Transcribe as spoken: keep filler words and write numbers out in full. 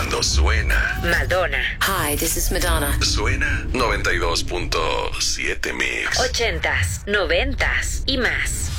Cuando suena Madonna. Hi, this is Madonna. Suena noventa y dos punto siete Mix. Ochentas, noventas y más.